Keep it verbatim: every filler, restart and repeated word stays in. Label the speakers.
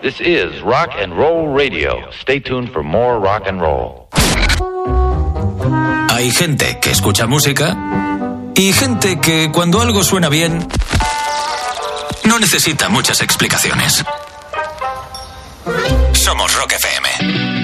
Speaker 1: This is Rock and Roll Radio. Stay tuned for more rock and roll.
Speaker 2: Hay gente que escucha música y gente que cuando algo suena bien no necesita muchas explicaciones. Somos Rock F M.